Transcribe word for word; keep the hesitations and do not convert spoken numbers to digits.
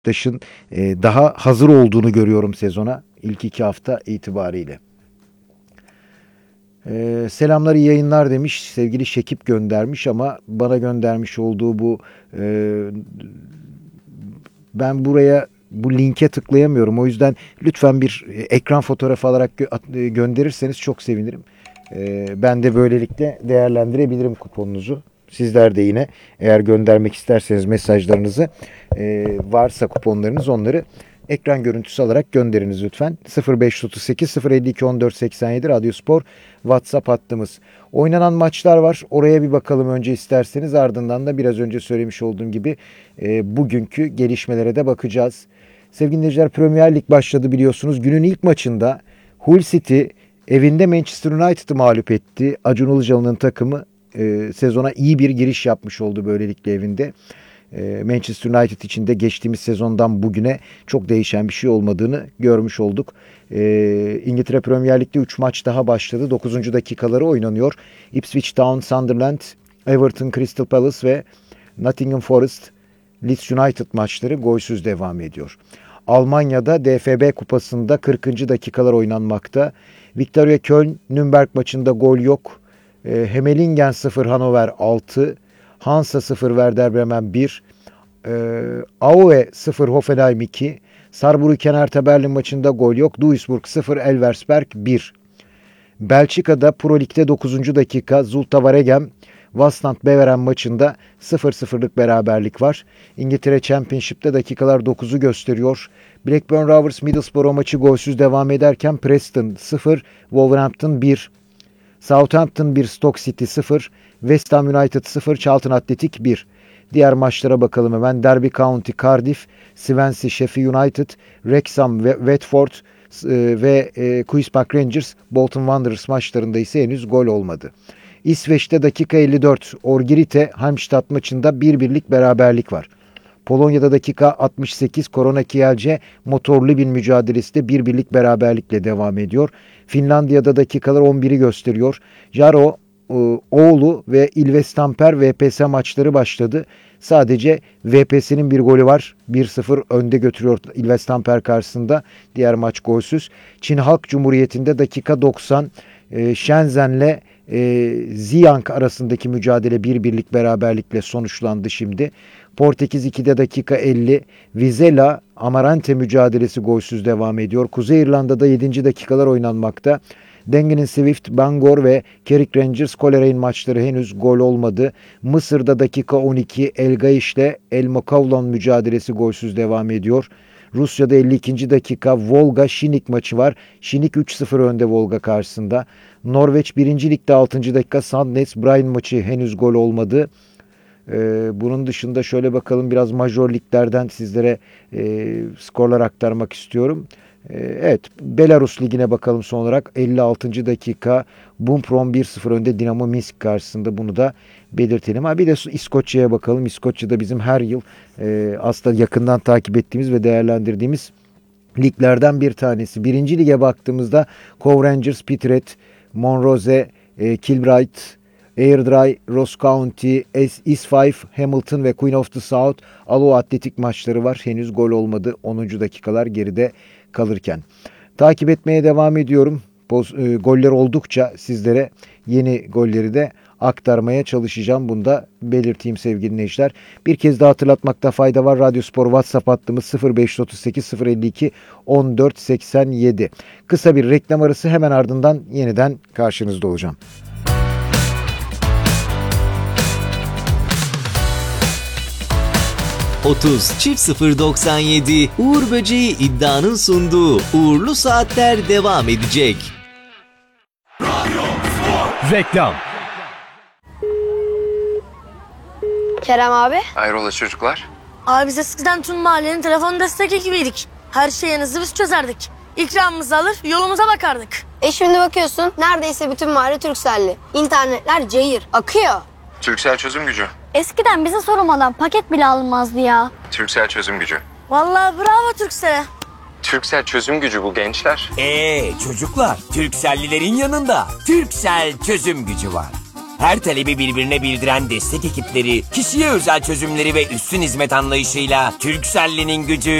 Beşiktaş'ın e, daha hazır olduğunu görüyorum sezona ilk iki hafta itibariyle. E, selamlar, iyi yayınlar demiş. Sevgili Şekip göndermiş ama bana göndermiş olduğu bu e, ben buraya bu linke tıklayamıyorum. O yüzden lütfen bir ekran fotoğrafı alarak gö- gönderirseniz çok sevinirim. E, ben de böylelikle değerlendirebilirim kuponunuzu. Sizler de yine eğer göndermek isterseniz mesajlarınızı e, varsa kuponlarınız onları ekran görüntüsü alarak gönderiniz lütfen. sıfır beş otuz sekiz sıfır elli iki on dört seksen yedi Radyospor WhatsApp hattımız. Oynanan maçlar var. Oraya bir bakalım önce isterseniz, ardından da biraz önce söylemiş olduğum gibi e, bugünkü gelişmelere de bakacağız. Sevgili dinleyiciler, Premier Lig başladı biliyorsunuz. Günün ilk maçında Hull City evinde Manchester United'ı mağlup etti. Acun Ilıcalı'nın takımı e, sezona iyi bir giriş yapmış oldu böylelikle evinde. E, Manchester United için de geçtiğimiz sezondan bugüne çok değişen bir şey olmadığını görmüş olduk. E, İngiltere Premier Lig'de üç maç daha başladı. dokuzuncu dakikaları oynanıyor. Ipswich Town, Sunderland, Everton, Crystal Palace ve Nottingham Forest, Leeds United maçları golsüz devam ediyor. Almanya'da D F B Kupası'nda kırkıncı dakikalar oynanmakta. Viktoria Köln, Nürnberg maçında gol yok. E, Hemelingen sıfır, Hannover altı, Hansa sıfır, Werder Bremen bir, e, Aue sıfır, Hoffenheim iki, Saarbrücken Hertha Berlin maçında gol yok. Duisburg sıfır, Elversberg bir. Belçika'da Pro Lig'de dokuzuncu dakika Zulte Waregem Waasland Beveren maçında sıfır sıfırlık beraberlik var. İngiltere Championship'te dakikalar dokuzu gösteriyor. Blackburn Rovers Middlesbrough maçı golsüz devam ederken Preston sıfır, Wolverhampton bir, Southampton bir, Stoke City sıfır, West Ham United sıfır, Charlton Athletic bir. Diğer maçlara bakalım hemen. Derby County Cardiff, Swansea Sheffield United, Wrexham ve Watford ve Queen's Park Rangers Bolton Wanderers maçlarında ise henüz gol olmadı. İsveç'te dakika elli dört Orgirite Halmstad maçında bir birlik beraberlik var. Polonya'da dakika altmış sekiz Korona Kielce motorlu bir mücadelesi de bir birlik beraberlikle devam ediyor. Finlandiya'da dakikalar on biri gösteriyor. Jaro, Oğlu ve Ilves Tampere V P S maçları başladı. Sadece V P S'nin bir golü var. bir sıfır önde götürüyor Ilves Tampere karşısında. Diğer maç golsüz. Çin Halk Cumhuriyeti'nde dakika doksan e, Shenzhen'le e, Ziyang arasındaki mücadele bir birlik beraberlikle sonuçlandı şimdi. Portekiz ikide dakika elli Vizela Amarante mücadelesi golsüz devam ediyor. Kuzey İrlanda'da yedinci dakikalar oynanmakta. Dengenin Swift, Bangor ve Carrick Rangers Coleraine maçları henüz gol olmadı. Mısır'da dakika on iki El Gaiş ile El Mokavlon mücadelesi golsüz devam ediyor. Rusya'da elli ikinci dakika Volga Şinik maçı var. Şinik üç sıfır önde Volga karşısında. Norveç birinci Lig'de altıncı dakika Sandnes Bryggen maçı henüz gol olmadı. Ee, bunun dışında şöyle bakalım, biraz major liglerden sizlere e, skorlar aktarmak istiyorum. Evet, Belarus Ligi'ne bakalım son olarak. elli altıncı dakika Bumpron bir sıfır önde Dinamo Minsk karşısında, bunu da belirtelim. Ha, bir de İskoçya'ya bakalım. İskoçya'da bizim her yıl e, aslında yakından takip ettiğimiz ve değerlendirdiğimiz liglerden bir tanesi. Birinci lige baktığımızda Cove Rangers, Pitret, Monrose, e, Kilbright, Airdrie, Ross County, East Fife, Hamilton ve Queen of the South Alo Atletik maçları var. Henüz gol olmadı. onuncu dakikalar geride kalırken. Takip etmeye devam ediyorum. Boz, e, goller oldukça sizlere yeni golleri de aktarmaya çalışacağım. Bunu da belirteyim sevgili dinleyiciler. Bir kez daha hatırlatmakta fayda var. Radyospor WhatsApp hattımız sıfır beş otuz sekiz sıfır elli iki on dört seksen yedi. Kısa bir reklam arası, hemen ardından yeniden karşınızda olacağım. otuz çift sıfır doksan yedi Uğur Böceği iddianın sunduğu Uğurlu Saatler devam edecek. Radyo Spor. Reklam. Kerem abi. Hayrola çocuklar? Abi biz eskiden tüm mahallenin telefon destek ekibiydik. Her şeyinizi biz çözerdik. İkramımızı alır yolumuza bakardık. E şimdi bakıyorsun neredeyse bütün mahalle Turkcell'li. İnternetler cayır akıyor. Turkcell çözüm gücü. Eskiden bize sormadan paket bile alınmazdı ya. Turkcell çözüm gücü. Vallahi bravo Turkcell'e. Turkcell çözüm gücü bu gençler. Eee çocuklar, Turkcell'lilerin yanında Turkcell çözüm gücü var. Her talebi birbirine bildiren destek ekipleri, kişiye özel çözümleri ve üstün hizmet anlayışıyla Turkcell'in gücü